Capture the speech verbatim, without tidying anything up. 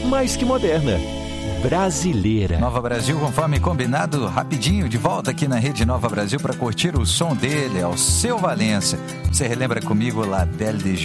mais que moderna. Brasileira. Nova Brasil, conforme combinado, rapidinho, de volta aqui na Rede Nova Brasil para curtir o som dele, ao Seu Valença. Você relembra comigo La Belle de